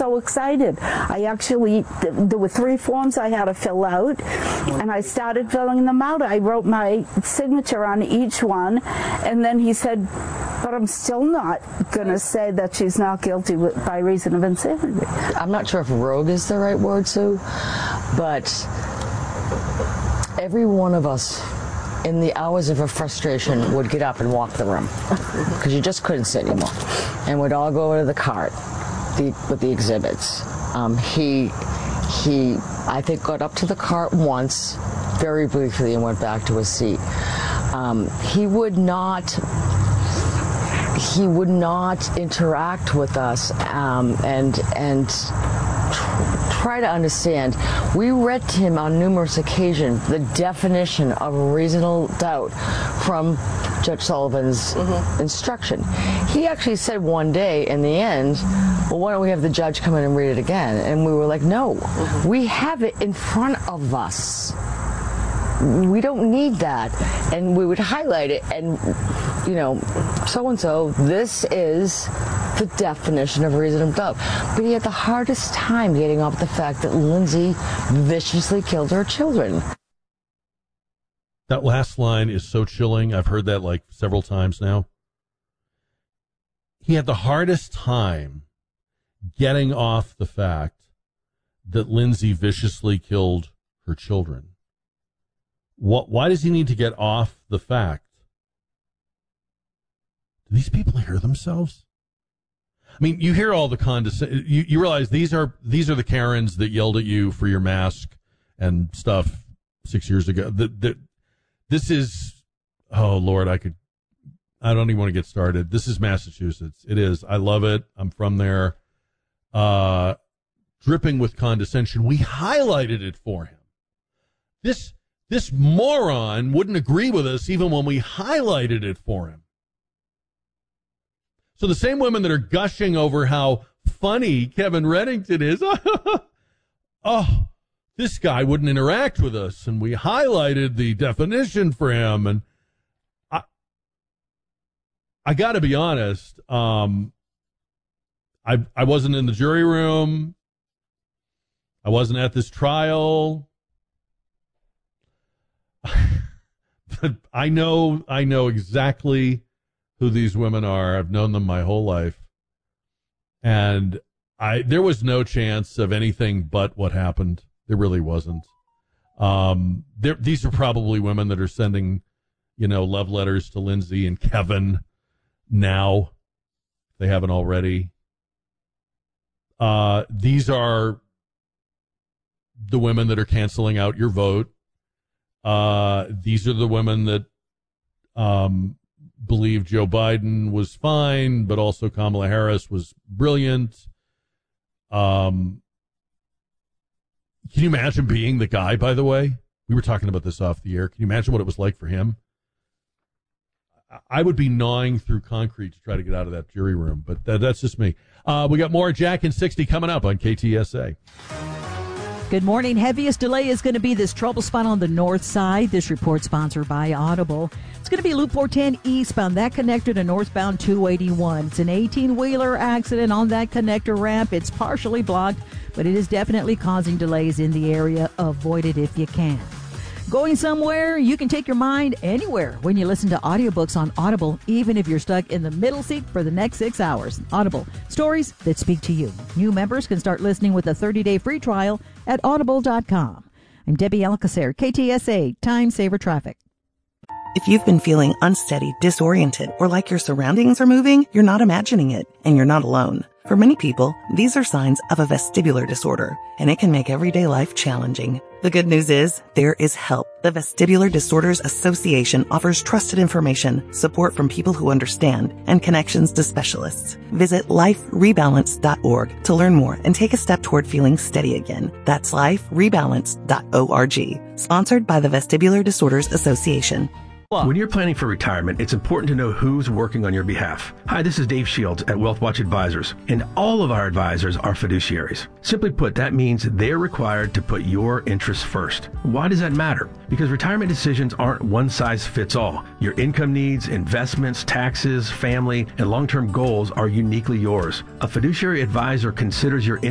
so excited. There were 3 forms I had to fill out, and I started filling them out. I wrote my signature on each one, and then he said, but I'm still not going to say that she's not guilty by reason of insanity. I'm not sure if rogue is the right word, Sue, but every one of us in the hours of her frustration would get up and walk the room because you just couldn't sit anymore, and would all go to the cart with the exhibits. He I think got up to the cart once very briefly and went back to his seat. He would not interact with us and try to understand. We read to him on numerous occasions the definition of reasonable doubt from Judge Sullivan's instruction. He actually said one day in the end, well, why don't we have the judge come in and read it again? And we were like, no, we have it in front of us. We don't need that. And we would highlight it and, so-and-so, this is the definition of reasonable doubt. But he had the hardest time getting off the fact that Lindsay viciously killed her children. That last line is so chilling. I've heard that like several times now. He had the hardest time getting off the fact that Lindsay viciously killed her children. Why does he need to get off the fact? Do these people hear themselves? I mean, you hear all the condescension. You realize these are the Karens that yelled at you for your mask and stuff 6 years ago. This is, oh Lord, I don't even want to get started. This is Massachusetts. It is. I love it. I'm from there. Dripping with condescension. We highlighted it for him. This moron wouldn't agree with us even when we highlighted it for him. So the same women that are gushing over how funny Kevin Reddington is, oh, this guy wouldn't interact with us, and we highlighted the definition for him. And I got to be honest, I wasn't in the jury room. I wasn't at this trial. But I know exactly who these women are. I've known them my whole life. And there was no chance of anything but what happened. There really wasn't. These are probably women that are sending, love letters to Lindsay and Kevin now. If they haven't already. These are the women that are canceling out your vote. These are the women that believe Joe Biden was fine, but also Kamala Harris was brilliant. Can you imagine being the guy, by the way? We were talking about this off the air. Can you imagine what it was like for him? I would be gnawing through concrete to try to get out of that jury room, but that's just me. We got more Jack and 60 coming up on KTSA. Good morning. Heaviest delay is going to be this trouble spot on the north side. This report sponsored by Audible. It's going to be Loop 410 eastbound, that connector to northbound 281. It's an 18-wheeler accident on that connector ramp. It's partially blocked, but it is definitely causing delays in the area. Avoid it if you can. Going somewhere, you can take your mind anywhere when you listen to audiobooks on Audible, even if you're stuck in the middle seat for the next 6 hours. Audible, stories that speak to you. New members can start listening with a 30-day free trial at audible.com. I'm Debbie Alcacer, KTSA, Time Saver Traffic. If you've been feeling unsteady, disoriented, or like your surroundings are moving, you're not imagining it, and you're not alone. For many people, these are signs of a vestibular disorder, and it can make everyday life challenging. The good news is, there is help. The Vestibular Disorders Association offers trusted information, support from people who understand, and connections to specialists. Visit liferebalance.org to learn more and take a step toward feeling steady again. That's liferebalance.org. Sponsored by the Vestibular Disorders Association. When you're planning for retirement, it's important to know who's working on your behalf. Hi, this is Dave Shields at WealthWatch Advisors, and all of our advisors are fiduciaries. Simply put, that means they're required to put your interests first. Why does that matter? Because retirement decisions aren't one size fits all. Your income needs, investments, taxes, family, and long-term goals are uniquely yours. A fiduciary advisor considers your